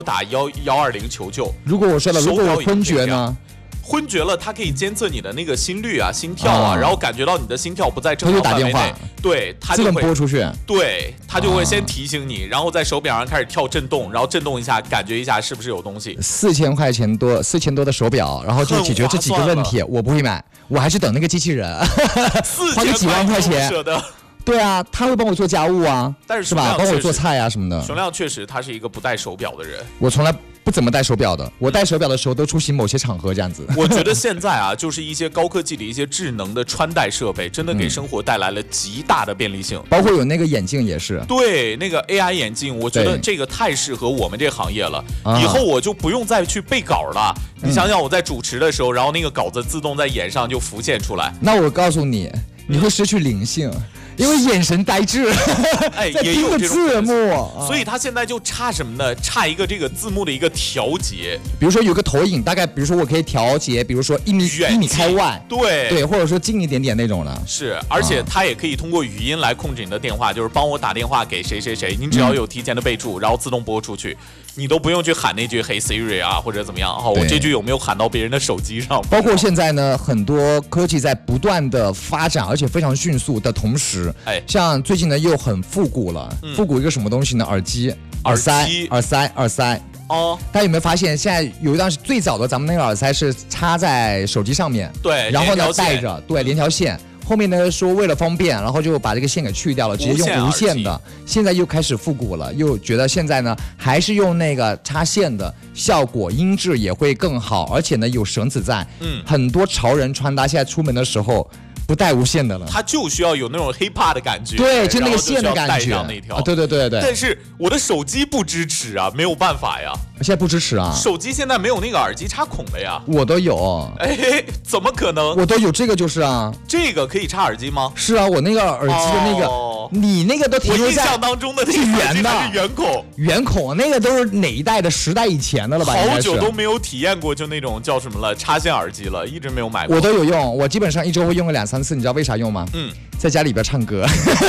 打120求救。 如果我说了，如果我昏厥呢？ 昏厥了，它可以监测你的那个心率啊、心跳啊，然后感觉到你的心跳不在正常范围内，对，它就会自动拨出去， 对，它就会先提醒你，然后在手表上开始跳震动，然后震动一下，感觉一下是不是有东西。 4000块钱多，4000多的手表，然后就解决这几个问题，我不会买，我还是等那个机器人，花个几万块钱。对啊，他会帮我做家务啊，是吧？帮我做菜啊什么的。 熊亮确实，他是一个不戴手表的人。 我从来不怎么戴手表的，我戴手表的时候都出席某些场合这样子。 我觉得现在啊，就是一些高科技的一些智能的穿戴设备，真的给生活带来了极大的便利性。 包括有那个眼镜也是。 对，那个 AI 眼镜，我觉得这个太适合我们这个行业了。以后我就不用再去背稿了。你想想，我在主持的时候，然后那个稿子自动在眼上就浮现出来。 那我告诉你，你会失去灵性。因为眼神呆滞， 也有这种字幕， 所以他现在就差什么呢？差一个这个字幕的一个调节。 比如说有个投影，大概比如说我可以调节，比如说1米开外，对，或者说近一点点那种的。 是，而且它也可以通过语音来控制你的电话，就是帮我打电话给谁谁谁，你只要有提前的备注，然后自动拨出去。你都不用去喊那句 Hey Siri 啊，或者怎么样。我这句有没有喊到别人的手机上？ 包括现在呢，很多科技在不断的发展，而且非常迅速的同时，像最近呢又很复古了。复古一个什么东西呢？耳机、耳塞。哦，大家有没有发现，现在有一段是最早的，咱们那个耳塞是插在手机上面， 对， 然后呢带着，对，连条线。后面呢说为了方便，然后就把这个线给去掉了，直接用无线的。现在又开始复古了，又觉得现在呢还是用那个插线的，效果音质也会更好，而且呢有绳子在。很多潮人穿搭现在出门的时候不带无线的了， 它就需要有那种 hiphop 的感觉， 对，就那个线的感觉，对。 但是我的手机不支持啊，没有办法呀。 现在不支持啊， 手机现在没有那个耳机插孔了呀。 我都有。 怎么可能？ 我都有，这个就是啊。 这个可以插耳机吗？ 是啊，我那个耳机的那个，你那个都停留在我印象当中的那个圆的， 是圆孔。 圆孔那个都是哪一代的？10代以前的了吧？ 好久都没有体验过，就那种叫什么了插线耳机了，一直没有买过。 我都有用，我基本上1周会用个2-3次，你知道为啥用吗？在家里边唱歌。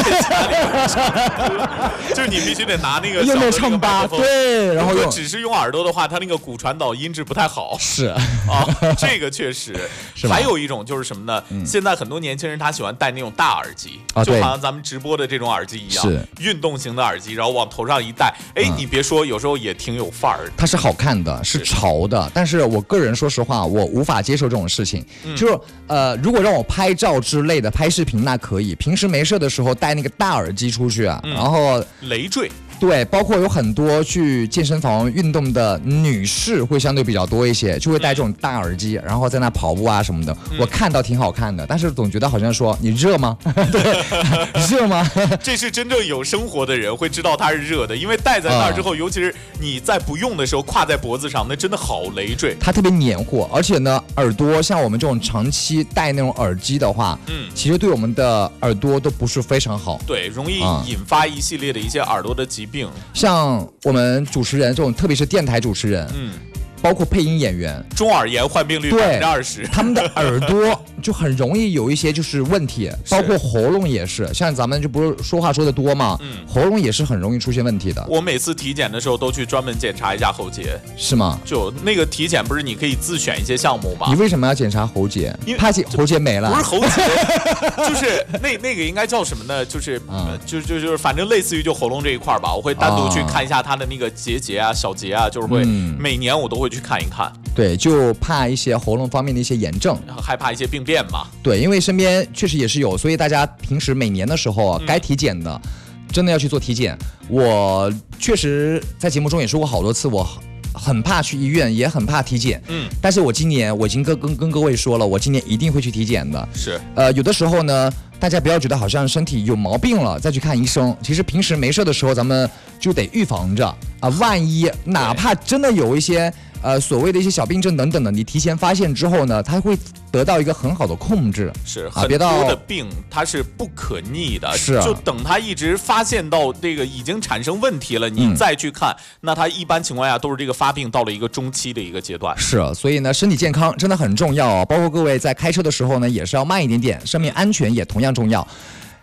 就是你必须得拿那个用那唱吧，对，然后如果只是用耳朵的话，它那个骨传导音质不太好。 是啊， 这个确实是吧。 还有一种就是什么呢？现在很多年轻人他喜欢戴那种大耳机，就好像咱们直播的这种耳机一样，运动型的耳机，然后往头上一戴，你别说，有时候也挺有范儿的。 它是好看的，是潮的，但是我个人说实话，我无法接受这种事情。就是如果让我拍照之类的，拍视频那可以，平时没事的时候戴那个大耳机出去啊，然后累赘。 对，包括有很多去健身房运动的女士会相对比较多一些，就会戴这种大耳机，然后在那跑步啊什么的。我看到挺好看的，但是总觉得好像说你热吗？对，热吗？ 这是真正有生活的人会知道它是热的，因为戴在那儿之后，尤其是你在不用的时候挎在脖子上，那真的好累赘。 它特别黏糊，而且呢，耳朵像我们这种长期戴那种耳机的话，其实对我们的耳朵都不是非常好。 对，容易引发一系列的一些耳朵的疾病。 像我们主持人这种，特别是电台主持人，包括配音演员， 中耳炎患病率20%， 他们的耳朵就很容易有一些就是问题，包括喉咙也是。像咱们就不是说话说的多嘛，喉咙也是很容易出现问题的。 我每次体检的时候都去专门检查一下喉结。 是吗？ 就那个体检不是你可以自选一些项目吗？ 你为什么要检查喉结？怕喉结没了？ 不是喉结，就是那个应该叫什么呢？就是就是反正类似于就喉咙这一块吧，我会单独去看一下它的那个结啊、小结啊，就是会每年我都会去看一看。 对，就怕一些喉咙方面的一些炎症， 害怕一些病变嘛。 对，因为身边确实也是有，所以大家平时每年的时候该体检的，真的要去做体检。我确实在节目中也说过好多次，我很怕去医院，也很怕体检。但是我今年我已经跟各位说了，我今年一定会去体检的。 是， 有的时候呢，大家不要觉得好像身体有毛病了再去看医生，其实平时没事的时候，咱们就得预防着啊，万一哪怕真的有一些所谓的一些小病症等等的，你提前发现之后呢，它会得到一个很好的控制。 是，很多的病它是不可逆的， 是啊， 就等它一直发现到这个已经产生问题了，你再去看，那它一般情况下都是这个发病到了一个中期的一个阶段。 是啊，所以呢，身体健康真的很重要啊，包括各位在开车的时候呢，也是要慢一点点，生命安全也同样重要。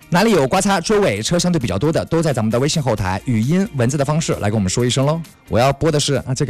哪里有刮擦、追尾车相对比较多的，都在咱们的微信后台语音、文字的方式来跟我们说一声喽。我要播的是这个。